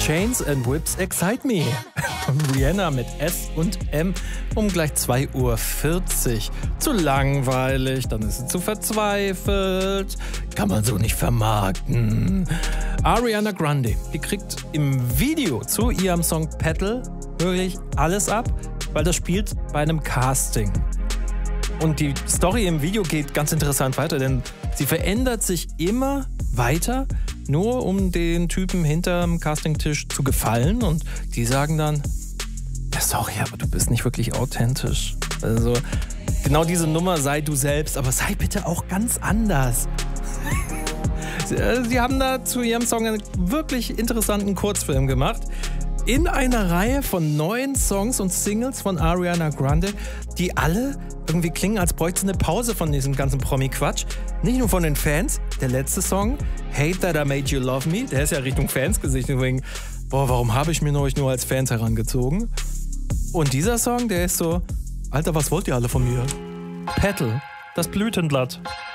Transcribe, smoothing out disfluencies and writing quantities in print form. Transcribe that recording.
Chains and Whips Excite Me. Rihanna mit S und M um gleich 2:40 Uhr. Zu langweilig, dann ist sie zu verzweifelt. Kann man so nicht vermarkten. Ariana Grande, die kriegt im Video zu ihrem Song Petal wirklich alles ab, weil das spielt bei einem Casting. Und die Story im Video geht ganz interessant weiter, denn sie verändert sich immer weiter, nur um den Typen hinterm Castingtisch zu gefallen. Und die sagen dann, ja, sorry, aber du bist nicht wirklich authentisch. Also genau diese Nummer, sei du selbst, aber sei bitte auch ganz anders. Sie haben da zu ihrem Song einen wirklich interessanten Kurzfilm gemacht. In einer Reihe von 9 Songs und Singles von Ariana Grande, die alle irgendwie klingen, als bräuchte es eine Pause von diesem ganzen Promi-Quatsch. Nicht nur von den Fans. Der letzte Song, Hate That I Made You Love Me, der ist ja Richtung Fans gesichtet. Deswegen, warum habe ich mir euch nur als Fans herangezogen? Und dieser Song, der ist so, Alter, was wollt ihr alle von mir? Petal, das Blütenblatt.